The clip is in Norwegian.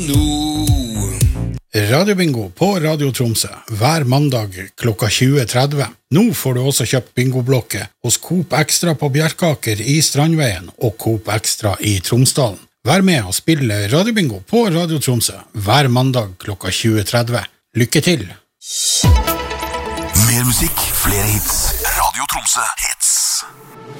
Radiobingo på Radio Tromsø hver mandag klokka 20.30. Nå får du også kjøpt bingoblokke hos Coop Extra på Bjerkaker i Strandveien og Coop Extra i Tromsdalen. Vær med og spille Radiobingo på Radio Tromsø hver mandag klokka 20.30. Lykke til! Mer musikk, flere hits. Radio Tromsø hits.